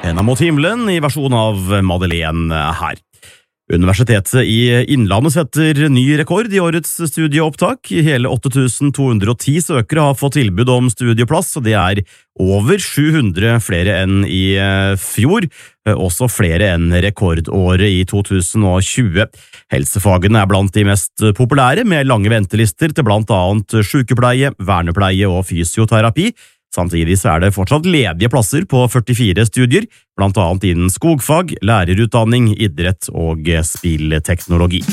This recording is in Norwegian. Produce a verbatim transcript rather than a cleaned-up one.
Penna mot himmelen i versjon av Madeleine her. Universitetet i Innlandet setter ny rekord i årets studieopptak. Hele åtte tusen to hundre og ti søkere har fått tilbud om studieplass, og det er over sju hundre flere enn i fjor, også flere enn rekordåret i to tusen og tjue. Helsefagene er blant de mest populære, med lange ventelister til blant annet sykepleie, vernepleie og fysioterapi. Samtidig så er det fortsatt ledige plasser på førtifire studier, blant annet innen skogfag, lærerutdanning, idrett og spillteknologi.